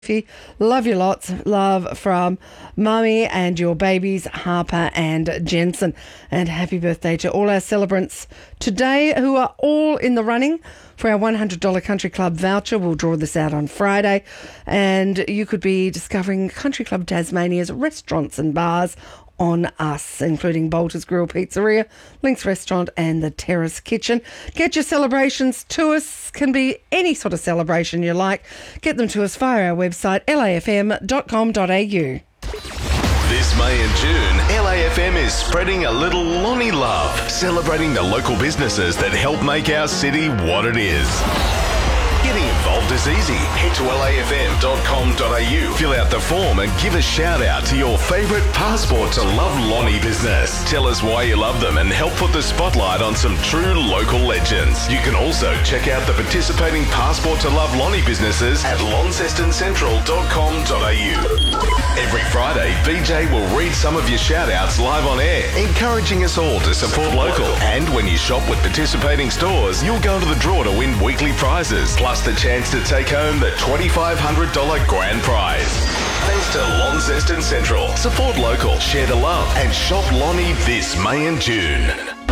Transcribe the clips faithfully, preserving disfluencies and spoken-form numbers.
Love you lots. Love from Mummy and your babies, Harper and Jensen. And happy birthday to all our celebrants today who are all in the running for our one hundred dollars Country Club voucher. We'll draw this out on Friday. And you could be discovering Country Club Tasmania's restaurants and bars on us, including Bolter's Grill Pizzeria, Link's Restaurant and the Terrace Kitchen. Get your celebrations to us. Can be any sort of celebration you like. Get them to us via our website, l a f m dot com dot a u. This May and June, L A F M is spreading a little Lonnie love, celebrating the local businesses that help make our city what it is. Getting involved is easy. Head to l a f m dot com dot a u, fill out the form and give a shout out to your favourite Passport to Love Lonnie business. Tell us why you love them and help put the spotlight on some true local legends. You can also check out the participating Passport to Love Lonnie businesses at launceston central dot com dot a u. Every Friday, B J will read some of your shout outs live on air, encouraging us all to support local. And when you shop with participating stores, you'll go to the draw to win weekly prizes, plus the chance to take home the twenty-five hundred dollars grand prize. Thanks to Launceston Central. Support local, share the love, and shop Lonnie this May and June.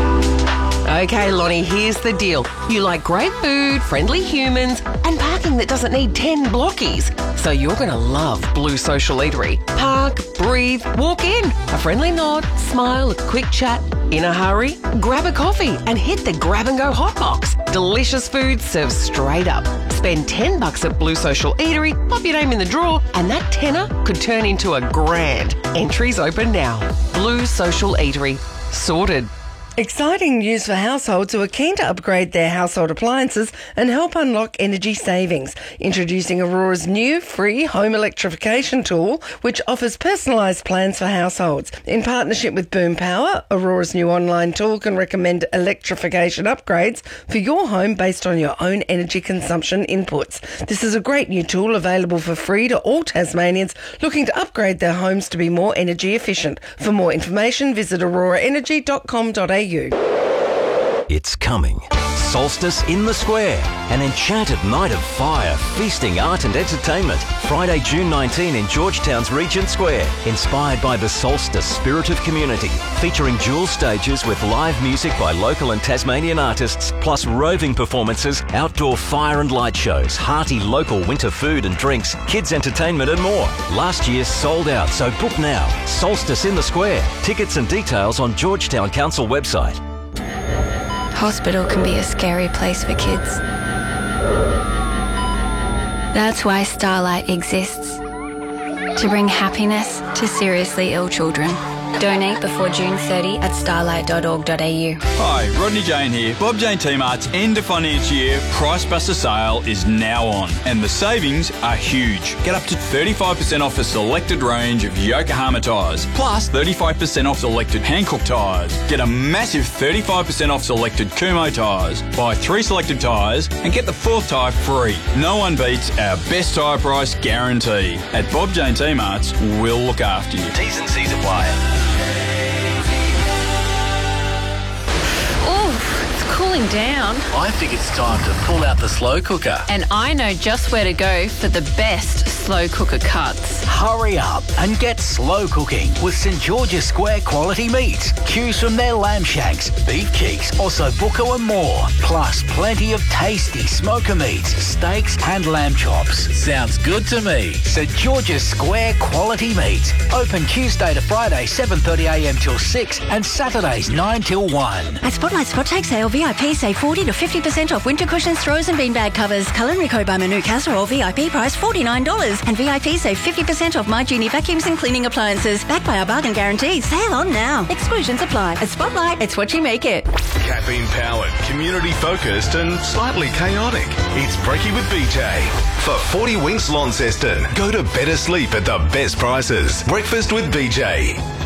Okay, Lonnie, here's the deal. You like great food, friendly humans, and parking that doesn't need ten blockies. So you're going to love Blue Social Eatery. Park, breathe, walk in. A friendly nod, smile, a quick chat. In a hurry, grab a coffee and hit the grab and go hot box. Delicious food served straight up. Spend ten bucks at Blue Social Eatery, pop your name in the draw, and that tenner could turn into a grand. Entries open now. Blue Social Eatery. Sorted. Exciting news for households who are keen to upgrade their household appliances and help unlock energy savings. Introducing Aurora's new free home electrification tool, which offers personalised plans for households. In partnership with Boom Power, Aurora's new online tool can recommend electrification upgrades for your home based on your own energy consumption inputs. This is a great new tool available for free to all Tasmanians looking to upgrade their homes to be more energy efficient. For more information, visit aurora energy dot com dot a u. It's coming. Solstice in the Square. An enchanted night of fire, feasting, art and entertainment. Friday, June nineteenth in Georgetown's Regent Square. Inspired by the Solstice spirit of community. Featuring dual stages with live music by local and Tasmanian artists, plus roving performances, outdoor fire and light shows, hearty local winter food and drinks, kids entertainment and more. Last year sold out, so book now. Solstice in the Square. Tickets and details on Georgetown Council website. Hospital can be a scary place for kids. That's why Starlight exists. To bring happiness to seriously ill children. Donate before June thirtieth at starlight dot org dot a u. Hi, Rodney Jane here. Bob Jane T-Mart's end of financial year Price Buster sale is now on, and the savings are huge. Get up to thirty-five percent off a selected range of Yokohama tyres, plus thirty-five percent off selected Hankook tyres. Get a massive thirty-five percent off selected Kumho tyres. Buy three selected tyres and get the fourth tyre free. No one beats our best tyre price guarantee. At Bob Jane T-Mart's, we'll look after you. T's and C's apply. Cooling down. I think it's time to pull out the slow cooker. And I know just where to go for the best slow cooker cuts. Hurry up and get slow cooking with St George's Square quality meats. Choose from their lamb shanks, beef cheeks, ossobuco and more. Plus plenty of tasty smoker meats, steaks and lamb chops. Sounds good to me. St George's Square quality meats. Open Tuesday to Friday seven thirty a m till six and Saturdays nine till one. At Spotlight Spot Take Sale, V I P save forty to fifty percent off winter cushions, throws and beanbag covers. Culinary by Manu Casserole V I P price forty-nine dollars. And V I P save fifty percent off My Genie vacuums and cleaning appliances. Backed by our bargain guarantee. Sale on now. Exclusions apply. At Spotlight, it's what you make it. Caffeine powered, community focused and slightly chaotic. It's Brekkie with B J. For forty winks Launceston, go to better sleep at the best prices. Breakfast with B J.